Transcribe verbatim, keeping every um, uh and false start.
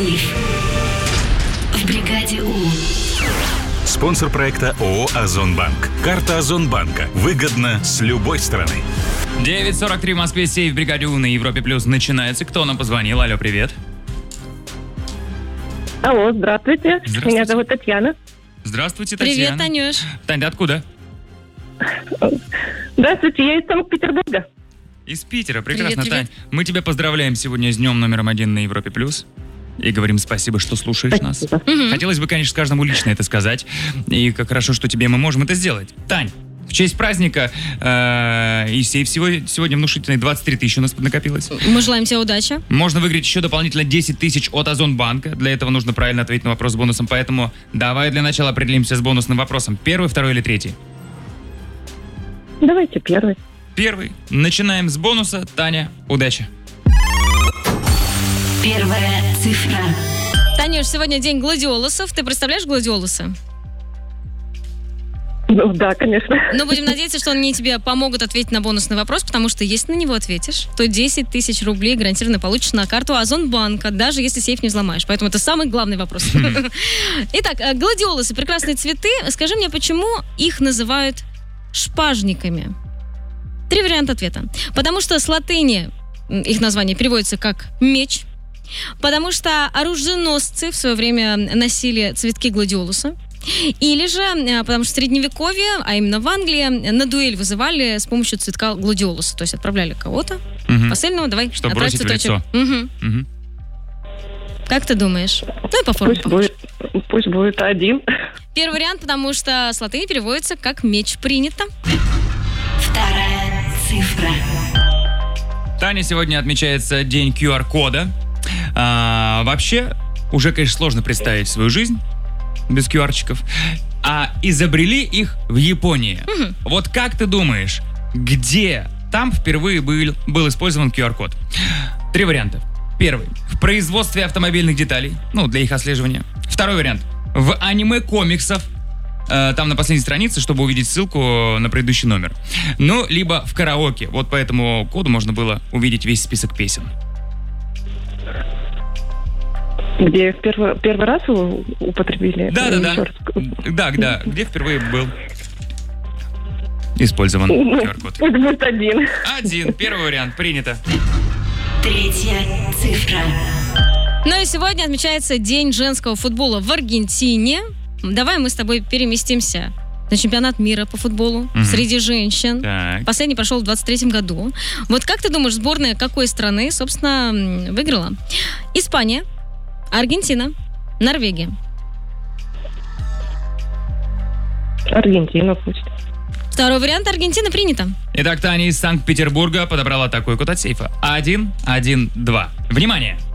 Сейф в бригаде У. Спонсор проекта ООО «Озонбанк». Карта Озонбанка. Выгодно с любой стороны. девять сорок три в Москве, сейф в бригаде У на Европе Плюс начинается. Кто нам позвонил? Алло, привет. Алло, здравствуйте. Здравствуйте. Меня зовут Татьяна. Здравствуйте, Татьяна. Привет, Танюш. Тань, ты откуда? Здравствуйте, я из Санкт-Петербурга. Из Питера. Прекрасно, Привет, привет. Тань. Мы тебя поздравляем сегодня с днем номером один на Европе Плюс. И говорим спасибо, что слушаешь нас. Спасибо. Хотелось бы, конечно, каждому лично это сказать. И как хорошо, что тебе мы можем это сделать. Тань, в честь праздника э, и сейф всего сегодня внушительный двадцать три тысячи у нас накопилось. Мы желаем тебе удачи. Можно выиграть еще дополнительно десять тысяч от Озонбанка. Для этого нужно правильно ответить на вопрос с бонусом. Поэтому давай для начала определимся с бонусным вопросом. Первый, второй или третий? Давайте первый. Первый. Начинаем с бонуса. Таня, удачи. Первая цифра. Танюш, сегодня день гладиолусов. Ты представляешь гладиолуса? Ну да, конечно. Но будем надеяться, что они тебе помогут ответить на бонусный вопрос, потому что если на него ответишь, то десять тысяч рублей гарантированно получишь на карту Озонбанка, даже если сейф не взломаешь. Поэтому это самый главный вопрос. Итак, гладиолусы, прекрасные цветы. Скажи мне, почему их называют шпажниками? Три варианта ответа. Потому что с латыни их название переводится как «меч», потому что оруженосцы в свое время носили цветки гладиолуса, или же потому что в Средневековье, а именно в Англии, на дуэль вызывали с помощью цветка гладиолуса. То есть отправляли кого-то, Мгм. посыльного, давай, Чтобы отправь бросить в цветочек. лицо. Мгм. Мгм. Как ты думаешь? Ну и по форме Пусть похож. будет, пусть будет один. Первый вариант, потому что с латыни переводится как «меч». Принято. Вторая цифра. Таня, сегодня отмечается день ку ар-кода. А, вообще, уже, конечно, сложно представить свою жизнь без ку ар-чиков. А изобрели их в Японии. Мгм. Вот как ты думаешь, где там впервые был, был использован ку ар-код? Три варианта. Первый. В производстве автомобильных деталей, ну, для их отслеживания. Второй вариант. В аниме-комиксов. Э, Там на последней странице, чтобы увидеть ссылку на предыдущий номер. Ну, либо в караоке. Вот по этому коду можно было увидеть весь список песен. Где в первый, первый раз его употребили? Да, да, да. Еще раз. Да, да. Где впервые был использован Ну, ку ар-код? Пусть будет один. Один. Первый вариант. Принято. Третья цифра. Ну и сегодня отмечается День женского футбола в Аргентине. Давай мы с тобой переместимся на чемпионат мира по футболу Мгм. среди женщин. Так. Последний прошел в двадцать третьем году. Вот как ты думаешь, сборная какой страны, собственно, м, выиграла? Испания, Аргентина, Норвегия. Аргентина пусть. Второй вариант — Аргентина, принято. Итак, Таня из Санкт-Петербурга подобрала такой код от сейфа. один, один, два. Внимание!